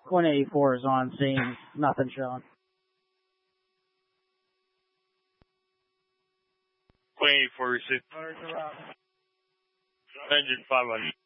Queen 84 is on scene. Nothing showing. Queen 84 received. Engine 500.